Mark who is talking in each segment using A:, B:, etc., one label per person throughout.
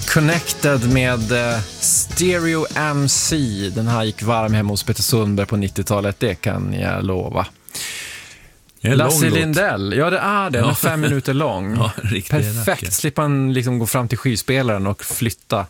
A: Connected med Stereo MC. Den här gick varm hemma hos Peter Sundberg på 90-talet, det kan jag lova. Lasse Lindell, ja det är det, den är 5 minuter lång.
B: Ja,
A: perfekt, slipper man liksom gå fram till skivspelaren och flytta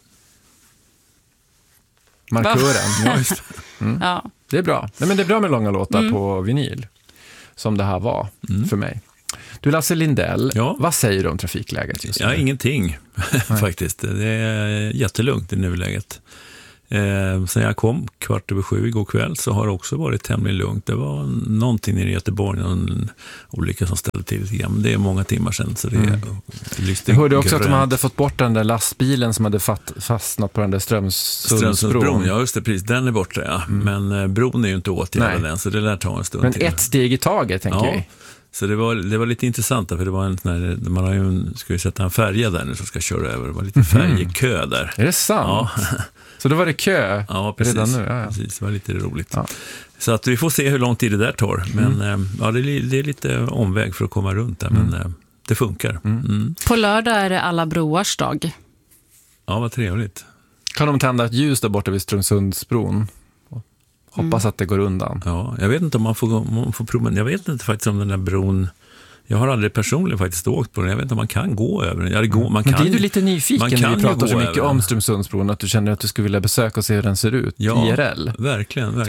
A: markören. Ja, just.
C: Ja.
A: Det är bra. Nej, men det är bra med långa låtar på vinyl, som det här var för mig. Du, Lasse Lindell, vad säger du om trafikläget just nu?
B: Ja, ingenting faktiskt. Det är jättelugnt i nuläget. Sen jag kom 6:15 igår kväll så har det också varit tämligen lugnt. Det var någonting i Göteborg, någon olycka som ställde till lite grann. Men det är många timmar sedan så det
A: jag hörde också att de hade fått bort den där lastbilen som hade fastnat på den där Strömsundsbron.
B: Ja, just det, precis. Den är borta, ja. Men bron är ju inte åtgärdad än, så det lär ta en stund.
A: Men
B: till.
A: ett steg i taget, tänker vi.
B: Så det var lite intressant för det var en sån här, man har ju ska ju sätta en färja där nu som ska köra över. Det var lite färjekö där.
A: Är det sant? Ja. Så då var det kö redan nu? Ja.
B: Precis, det var lite roligt. Ja. Så att vi får se hur lång tid det där tar. Men det är lite omväg för att komma runt där, men det funkar.
C: På lördag är det alla broars dag.
B: Ja, vad trevligt.
A: Kan de tända ett ljus där borta vid Strömsundsbron? Hoppas att det går undan.
B: Ja, jag vet inte om man får prova. Jag vet inte faktiskt om den där bron. Jag har aldrig personligen faktiskt åkt på den. Jag vet inte om man kan gå över den. Men
A: det är du lite nyfiken när vi pratar så mycket om Strömsundsbron, att du känner att du skulle vilja besöka och se hur den ser ut IRL.
B: Verkligen.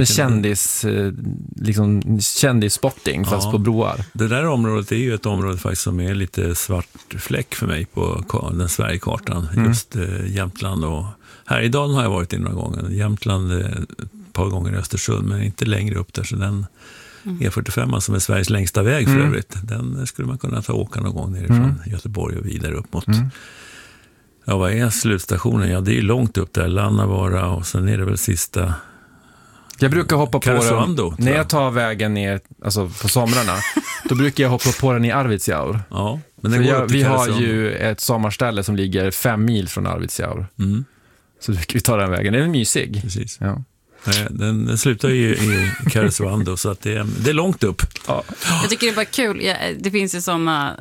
A: Kändisspotting fast på broar.
B: Det där området är ju ett område faktiskt som är lite svart fläck för mig på den Sverigekartan. Just Jämtland och Härjedalen har jag varit i några gånger. Jämtland ett par gånger i Östersund, men inte längre upp där, så den E45 som är Sveriges längsta väg för övrigt, den skulle man kunna ta åka någon gång nerifrån Göteborg och vidare upp mot ja, vad är slutstationen? Ja, det är ju långt upp där, Lannavara, och sen är det väl sista. Jag brukar hoppa på den
A: när jag tar vägen ner, alltså på somrarna. Då brukar jag hoppa på den i Arvidsjaur.
B: Ja, men
A: vi har ju ett sommarställe som ligger 5 mil från Arvidsjaur. Så brukar vi ta den vägen. Den är mysig.
B: Precis.
A: Ja.
B: Den slutar ju i Karesuando, så att det är långt upp.
A: Ja.
C: Jag tycker det var kul. Det finns ju sådana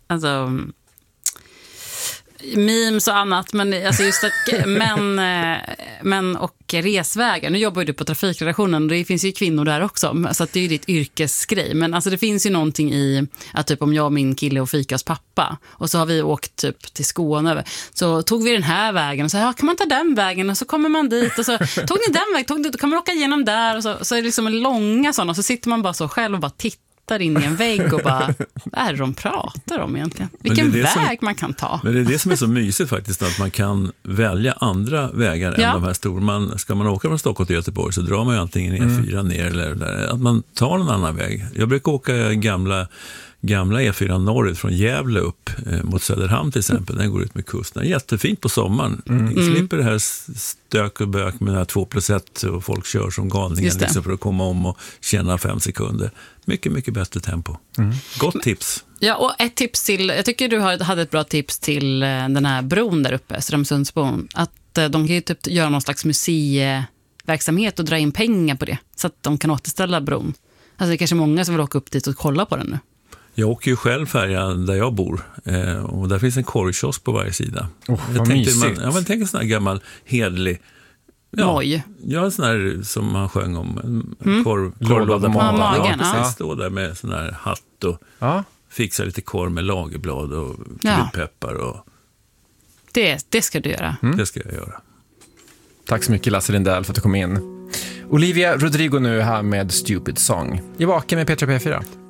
C: memes och annat, men alltså just att män och resvägar. Nu jobbar ju du på trafikredaktionen och det finns ju kvinnor där också, så att det är ju ditt yrkesgrej. Men alltså det finns ju någonting i att typ om jag och min kille och fikas pappa, och så har vi åkt typ till Skåne, så tog vi den här vägen och så kan man ta den vägen, och så kommer man dit och så tog ni den vägen, då kan man åka igenom där, och så är det liksom en långa sådana, och så sitter man bara så själv och bara tittar in i en vägg och bara, vad är det de pratar om egentligen? Vilken väg man kan ta.
B: Men det är det som är så mysigt faktiskt, att man kan välja andra vägar än de här stora. Ska man åka från Stockholm till Göteborg så drar man ju antingen E4 ner eller att man tar en annan väg. Jag brukar åka gamla E4 norrut från Gävle upp mot Söderhamn till exempel. Den går ut med kusten. Jättefint på sommaren. Slipper det här stök och bök med den här 2+1 och folk kör som galningar liksom för att komma om och tjäna 5 sekunder. Mycket, mycket bättre tempo. Gott tips.
C: Ja, och ett tips till, jag tycker du hade ett bra tips till den här bron där uppe, Strömsundsbron, att de kan ju typ göra någon slags museiverksamhet och dra in pengar på det, så att de kan återställa bron. Alltså det är kanske många som vill åka upp dit och kolla på den nu.
B: Jag åker ju själv färja där jag bor, och där finns en korvkiosk på varje sida.
A: Vad mysigt.
B: Jag tänker en sån här gammal hedlig. Ja, en sån här som man sjöng om. Korvlåda på magen. Ja, stå där med sån här hatt och fixa lite korv med lagerblad och kryddpeppar. Och
C: det ska du göra.
B: Det ska jag göra.
A: Tack så mycket, Lasse Lindell, för att du kom in. Olivia Rodrigo nu här med Stupid Song. I Vaken med Petra P4.